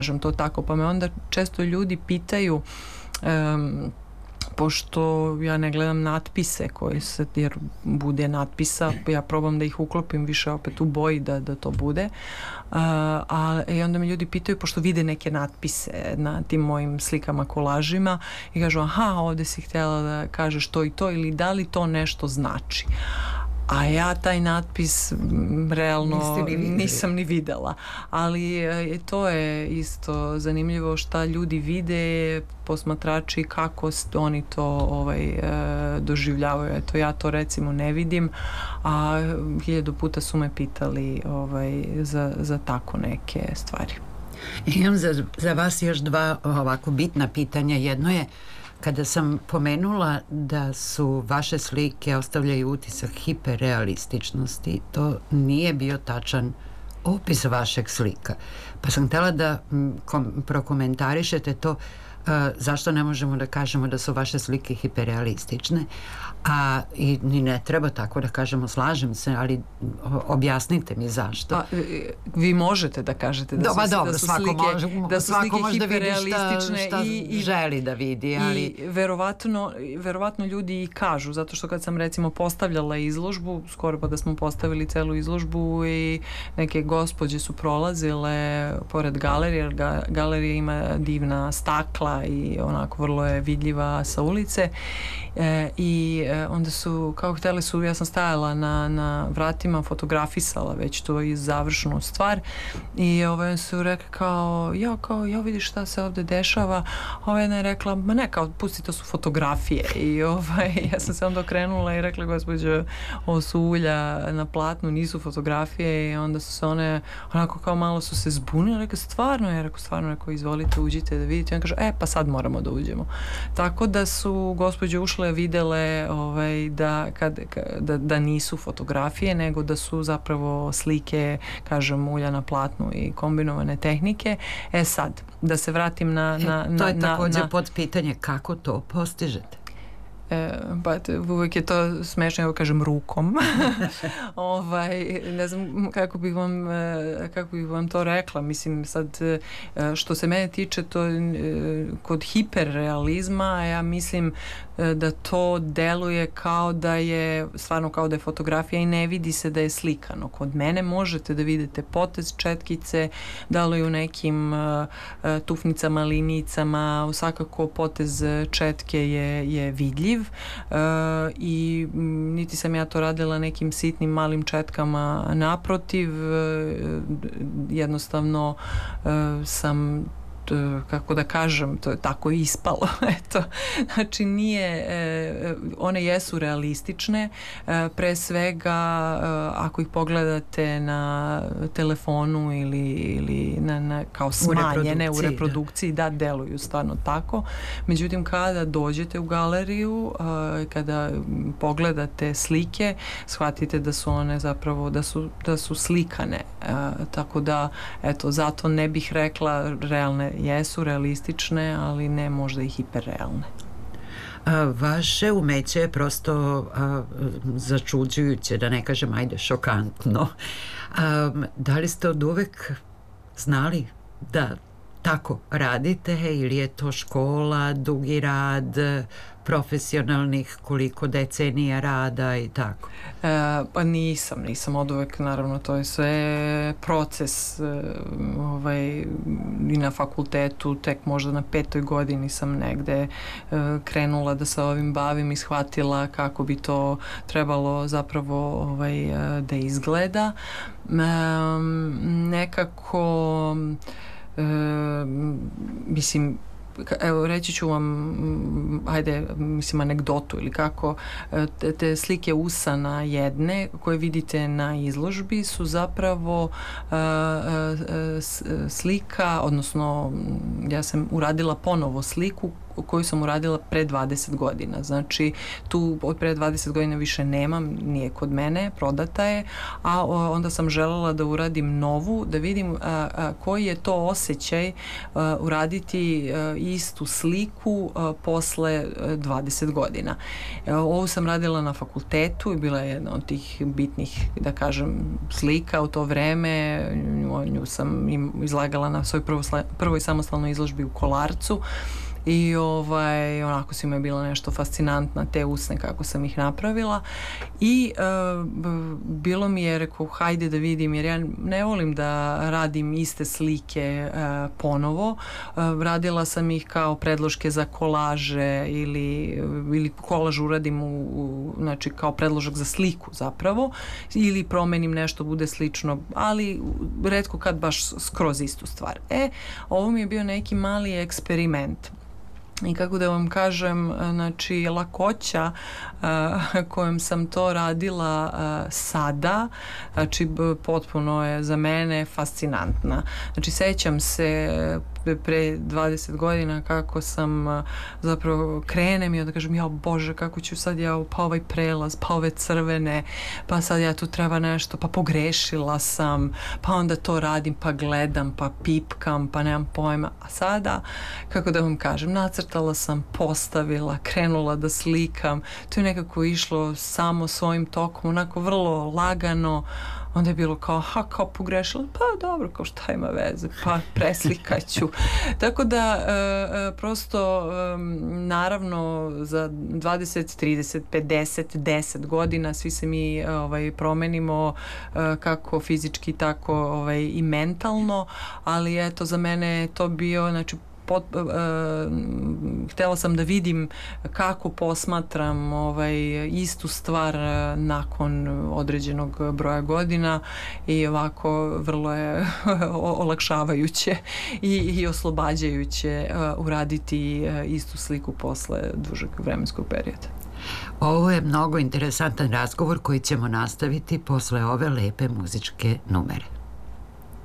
to tako, pa me onda često ljudi pitaju, pošto ja ne gledam natpise koji se, jer bude natpisa, ja probam da ih uklopim više opet u boji da to bude, i onda me ljudi pitaju, pošto vide neke natpise na tim mojim slikama, kolažima, i kažu, aha, ovde si htjela da kažeš to i to, ili da li to nešto znači. A ja taj natpis realno nisam ni videla, ali to je isto zanimljivo šta ljudi vide, posmatrači, kako oni to doživljavaju. Eto, ja to recimo ne vidim, a 1000 puta su me pitali za tako neke stvari. Imam za vas još dva ovako bitna pitanja. Jedno je, kada sam pomenula da su vaše slike ostavljaju utisak hiperrealističnosti, to nije bio tačan opis vašeg slika. Pa sam htjela da prokomentarišete to, zašto ne možemo da kažemo da su vaše slike hiperrealistične, i ni ne treba tako da kažemo, slažem se, ali objasnite mi zašto. Vi možete da kažete da su slike hiperrealistične i želi da vidi, ali i verovatno ljudi i kažu, zato što kad sam recimo postavljala izložbu, skoro pa da smo postavili celu izložbu, i neke gospođe su prolazile pored galerije, jer galerija ima divna stakla i onako vrlo je vidljiva sa ulice, i onda su, kao htjeli su, ja sam stajala na vratima, fotografisala već to i završnu stvar, i su rekli kao, ja vidiš šta se ovde dešava, jedna je rekla, ma ne, kao, pusti, to su fotografije, i ja sam se onda okrenula i rekla, gospođo, ovo su ulja na platnu, nisu fotografije, i onda su se one, onako kao malo su se zbunile, rekla, stvarno, izvolite, uđite da vidite, i on kaže, pa sad moramo da uđemo. Tako da su gospođe ušle, videle da nisu fotografije, nego da su zapravo slike, kažem, ulja na platnu i kombinovane tehnike. Sad, da se vratim na to je također pod pitanje, kako to postižete? Pa uvijek je to smešno, evo kažem, rukom. Ne znam kako bih vam to rekla. Mislim, sad, što se mene tiče, to kod hiperrealizma, ja mislim da to deluje kao da je, stvarno kao da je fotografija i ne vidi se da je slikano. Kod mene možete da vidite potez četkice, da li u nekim tufnicama, linijicama, svakako potez četke je vidljiv, i niti sam ja to radila nekim sitnim malim četkama, naprotiv, jednostavno sam, kako da kažem, to je tako ispalo, eto. Znači, one jesu realistične, pre svega ako ih pogledate na telefonu ili kao smanjene u reprodukciji, da, deluju stvarno tako. Međutim, kada dođete u galeriju, kada pogledate slike, shvatite da su one zapravo, da su slikane, tako da, eto, zato ne bih rekla realne, jesu realistične, ali ne možda i hiperrealne. Vaše umeće je prosto začuđujuće, da ne kažem, ajde, šokantno. Da li ste od uvek znali da tako radite, ili je to škola, dugi rad, profesionalnih koliko decenija rada i tako? Pa nisam od uvek, naravno, to je sve proces, i na fakultetu, tek možda na 5. godini sam negde krenula da se ovim bavim i shvatila kako bi to trebalo zapravo da izgleda. Nekako, mislim, evo, reći ću vam, ajde, mislim, anegdotu ili kako, te slike usana jedne koje vidite na izložbi su zapravo slika, odnosno ja sam uradila ponovo sliku koju sam uradila pre 20 godina. Znači, tu od pre 20 godina više nemam, nije kod mene, prodata je, a onda sam želela da uradim novu, da vidim koji je to osjećaj uraditi istu sliku posle 20 godina. Ovu sam radila na fakultetu i bila je jedna od tih bitnih, da kažem, slika u to vreme. Nju sam izlagala na svoj prvoj samostalnoj izložbi u Kolarcu i onako su mi je bilo nešto fascinantna te usne kako sam ih napravila i bilo mi je, rekao, hajde da vidim, jer ja ne volim da radim iste slike ponovo. Radila sam ih kao predloške za kolaže ili kolaž uradim znači kao predložak za sliku zapravo, ili promenim nešto, bude slično, ali retko kad baš skroz istu stvar. Ovo mi je bio neki mali eksperiment. I kako da vam kažem, znači lakoća kojom sam to radila sada, znači potpuno je za mene fascinantna. Znači sećam se pre 20 godina kako sam zapravo krenem i onda kažem, ja Bože, kako ću sad ja, pa ovaj prelaz, pa ove crvene, pa sad ja tu treba nešto, pa pogrešila sam, pa onda to radim, pa gledam, pa pipkam, pa nemam pojma. A sada, kako da vam kažem, nacrtala sam, postavila, krenula da slikam, to je nekako išlo samo svojim tokom, onako vrlo lagano. Onda je bilo kao pogrešila, pa dobro, kao šta ima veze, pa preslikaću. Tako da prosto naravno za 20, 30, 50, 10 godina svi se mi promenimo kako fizički, tako i mentalno, ali eto za mene je to bio, znači htela sam da vidim kako posmatram istu stvar nakon određenog broja godina i ovako vrlo je olakšavajuće i oslobađajuće uraditi istu sliku posle dužeg vremenskog perioda. Ovo je mnogo interesantan razgovor koji ćemo nastaviti posle ove lepe muzičke numere.